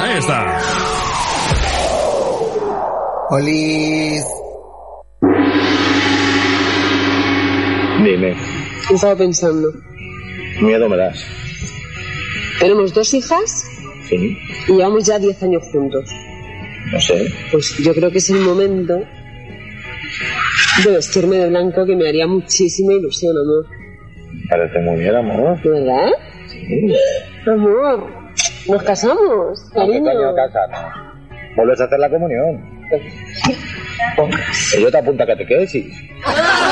Ahí está. Olis. Dime. Estaba pensando. Miedo me das. Tenemos 2 hijas Sí. y llevamos ya 10 años juntos. No sé. Pues yo creo que es el momento de vestirme de blanco, que me haría muchísima ilusión, amor. Parece muy bien, amor. ¿De verdad? Sí. Amor, nos casamos, ¿A qué cariño. coño casarnos? ¿Vuelves a hacer la comunión? Y yo te apunto a catequesis.